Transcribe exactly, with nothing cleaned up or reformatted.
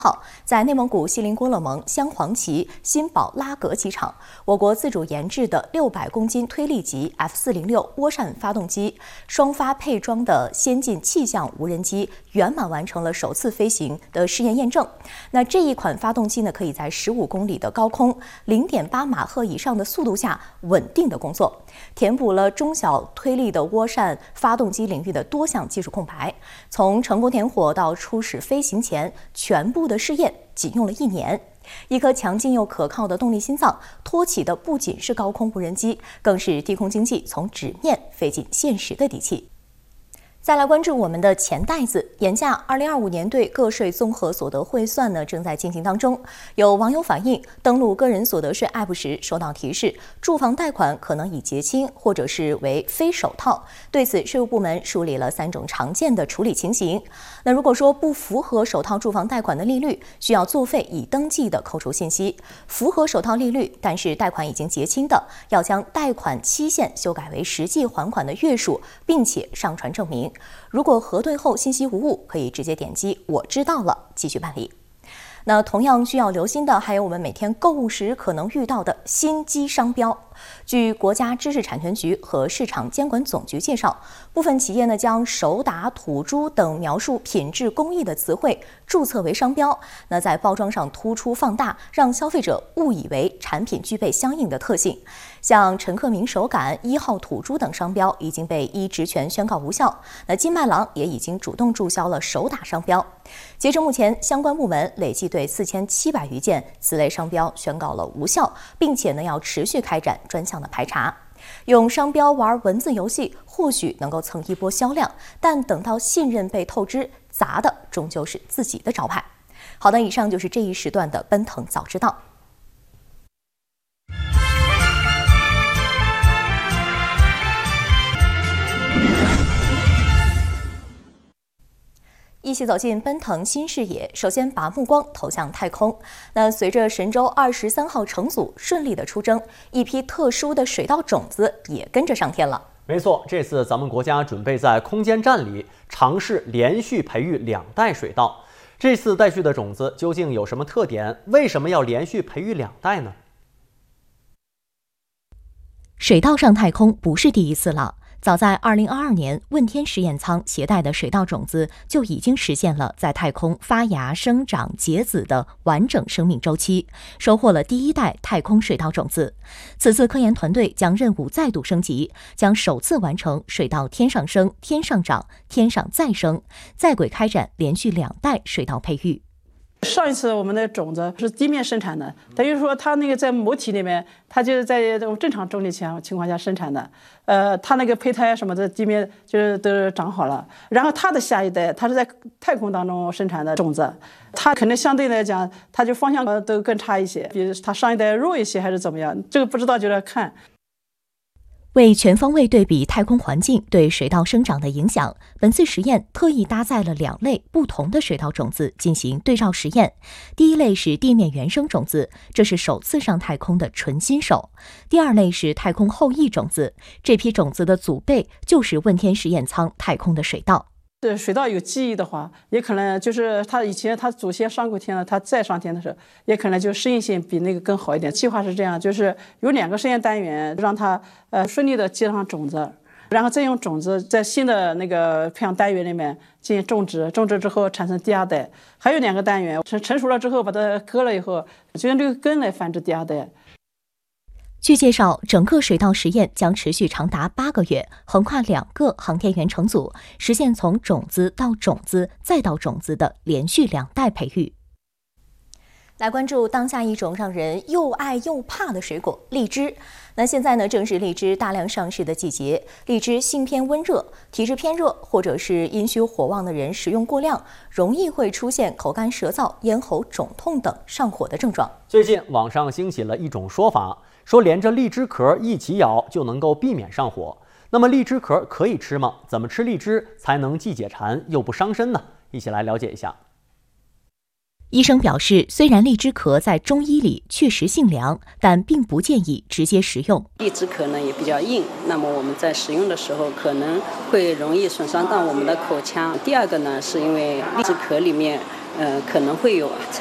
号，在内蒙古锡林郭勒盟镶黄旗新宝拉格机场，我国自主研制的六百公斤推力级 F 四零六涡扇发动机双发配装的先进气象无人机圆满完成了首次飞行的试验验证。那这一款发动机呢，可以在十五公里的高空、零点八马赫以上的速度下稳定的工作，填补了中小推力的涡扇发动机领域的多项技术空白。从成功点火到初始飞行前，全部的试验仅用了一年。一颗强劲又可靠的动力心脏，托起的不仅是高空无人机，更是低空经济从纸面飞进现实的底气。再来关注我们的钱袋子，眼下二零二五年对个税综合所得汇算呢正在进行当中。有网友反映，登录个人所得税 App 时收到提示，住房贷款可能已结清，或者是为非首套。对此，税务部门梳理了三种常见的处理情形。那如果说不符合首套住房贷款的利率，需要作废已登记的扣除信息；符合首套利率，但是贷款已经结清的，要将贷款期限修改为实际还款的月数，并且上传证明。如果核对后信息无误，可以直接点击我知道了继续办理。那同样需要留心的还有我们每天购物时可能遇到的心机商标。据国家知识产权局和市场监管总局介绍，部分企业呢将手打、土猪等描述品质工艺的词汇注册为商标，那在包装上突出放大，让消费者误以为产品具备相应的特性。像陈克明手感、一号土猪等商标已经被依职权宣告无效，那金麦郎也已经主动注销了手打商标。截至目前，相关部门累计对四千七百余件此类商标宣告了无效，并且呢要持续开展专项的排查。用商标玩文字游戏或许能够蹭一波销量，但等到信任被透支，砸的终究是自己的招牌。好的，以上就是这一时段的奔腾早知道。一起走进奔腾新视野，首先把目光投向太空。那随着神舟二十三号乘组顺利的出征，一批特殊的水稻种子也跟着上天了。 没错，这次咱们国家准备在空间站里尝试连续培育两代水稻。这次带去的种子究竟有什么特点？为什么要连续培育两代呢？ 水稻上太空不是第一次了。早在二零二二年，问天实验舱携带的水稻种子就已经实现了在太空发芽、生长、结籽的完整生命周期，收获了第一代太空水稻种子。此次科研团队将任务再度升级，将首次完成水稻天上生、天上长、天上再生，在轨开展连续两代水稻培育。 上一次我们的种子是地面生产的，等于说它那个在母体里面，它就是在这种正常重力情情况下生产的，呃，它那个胚胎什么的地面就是都长好了。然后它的下一代，它是在太空当中生产的种子，它可能相对来讲，它就方向都更差一些，比它上一代弱一些还是怎么样，这个不知道就来看。 为全方位对比太空环境对水稻生长的影响，本次实验特意搭载了两类不同的水稻种子进行对照实验。第一类是地面原生种子，这是首次上太空的纯新手；第二类是太空后裔种子，这批种子的祖辈就是问天实验舱太空的水稻。 对水稻有记忆的话，也可能就是他以前他祖先上过天了，他再上天的时候，也可能就适应性比那个更好一点。计划是这样，就是有两个实验单元，让它呃顺利的接上种子，然后再用种子在新的那个培养单元里面进行种植，种植之后产生第二代。还有两个单元成成熟了之后，把它割了以后，就用这个根来繁殖第二代。 据介绍，整个水稻实验将持续长达八个月，横跨两个航天员乘组，实现从种子到种子再到种子的连续两代培育。来关注当下一种让人又爱又怕的水果——荔枝。那现在呢，正是荔枝大量上市的季节。荔枝性偏温热，体质偏热或者是阴虚火旺的人食用过量，容易会出现口干舌燥、咽喉肿痛等上火的症状。 最近网上兴起了一种说法，说连着荔枝壳一起咬就能够避免上火。那么荔枝壳可以吃吗？怎么吃荔枝才能既解馋又不伤身呢？一起来了解一下。 医生表示，虽然荔枝壳在中医里确实性凉，但并不建议直接食用。 荔枝壳呢也比较硬，那么我们在食用的时候可能会容易损伤到我们的口腔。第二个呢，是因为荔枝壳里面呃可能会有